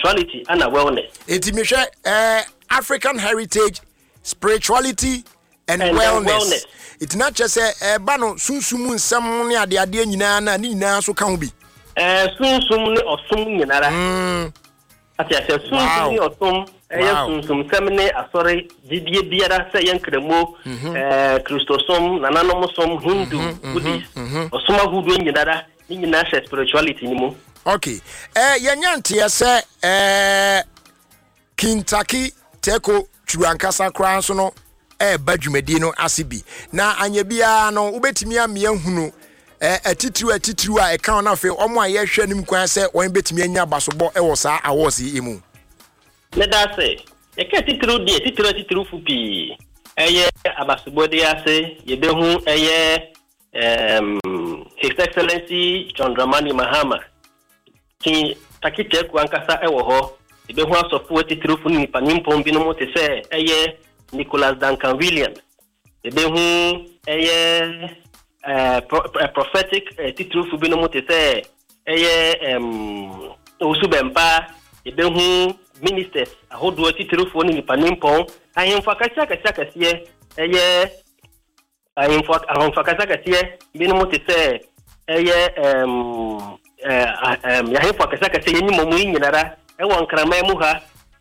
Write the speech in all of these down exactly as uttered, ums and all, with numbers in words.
spirituality and wellness. Eti me hwe eh African heritage, spirituality and, and wellness. wellness. It's not just a eh, ba no sunsumu nsam ne ade ade nyina na ni nyina so ka ho bi. Eh sunsum ne osum nyinara. Mm. Ati ase sunsum ne osum eh sunsum sam ne asori didie biara se yen kremo eh Christosum nananom som Hindu Buddhist osum ahudu nyinara ni nyina se spirituality ni mu. Okay. Eh yenyantie se eh Kentucky Teko Chuankasa kran so no eh badwumadi no asibi na anya bia no ubetimi amia hunu eh atitru atitru a e kan na fe omo a ye hwe nim kwan se won betimi anya basobo e wo sa awards yi mu me da se e ka titru die titru titru fupi eye abasobo de ase ye be hu eye um His Excellency John Dramani Mahama ki takite ku ankasa e wo ho ye be hu asofo titru fu ni panimpom bi no mo te se eye Nicholas Duncan Williams ye be hu eye Uh, pro, uh, prophetic uh, titru fu bi no mo te se eye um osubempa e be hu ministers ahodo titru fu ni panimpon ahemfa kacha kacha kasie eye ahemfa ahemfa kacha kasie bi no mo te se eye um uh, um ya ahemfa kacha kasie ni mo mu nyinara e won krama mu ha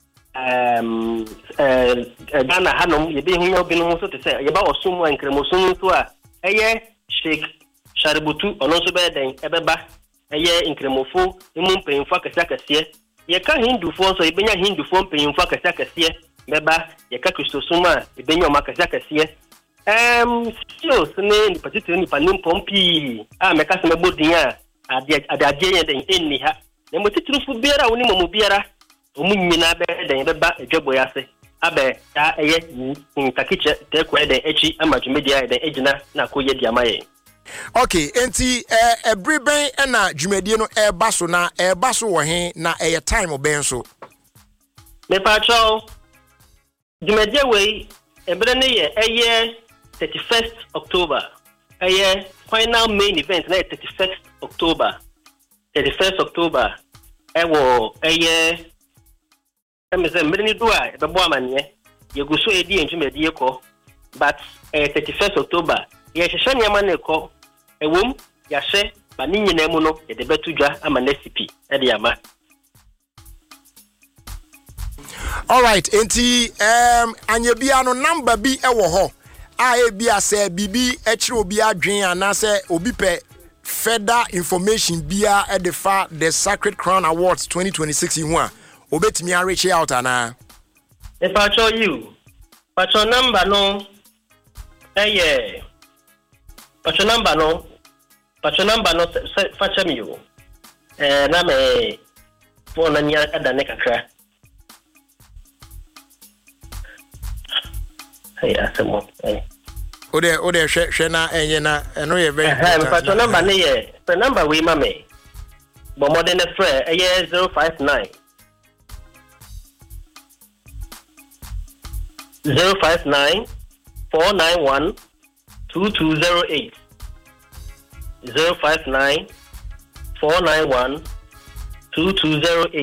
um uh Ghana hanom ye be hu yo bi no mo so te se ye ba osum an kremosun so a eye Sheikh Shaributu ononso be den ebeba eye inkremofo imu mpemfo akase akase ye ka hindufo so ibenya hindufo mpemfo akase akase beba ye ka Christosuma ibenya o akase akase em still sene ni patite ni panim pompi a meka se mebodin a ade ade ye den enni ha na motitrufu biara woni momu biara omu nyina be den beba edwebo yase abe ta eye ntakiche teko eden echi amajumedia eden ejina na koye diamaye. Okay, enti eh ebriben na dwumedie no e baso na e baso wo he na eye time oben so. Me pa cho dwumedie we ebre ne ye eye thirty-first October. Eye final main event na thirty-first October. thirty-first October e wo eye emeze mbere do a be bo amane ye guso edi enjumedi ekọ but eh thirty-first October ye hwehwe ne amane ekọ ewom ya hye ba ni nyina mu no ye de betudwa amane C P e de ama. All right, enti um anya bia no number bi e wo ho a e bia se bibi e kire obi adwen anase obi pe further information bia e de fa the Sacred Crown Awards twenty twenty-six in one obetimi a reach out ana. If I show you patch number no eh yeah patch number no patch number no fetch me you eh na me phone anya adane kakra hey asemo eh ode ode hwe hwe na enye na eno ye very eh patch number ne ye the number we ma me bo modern friend eh yeah zero five nine zero five nine four nine one two two zero eight zero five nine four nine one two two zero eight.